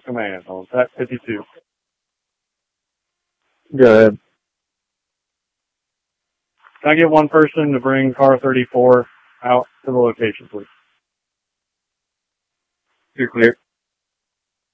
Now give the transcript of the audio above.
command on TAC 52. Go ahead. Can I get one person to bring car 34 out to the location, please? You're clear.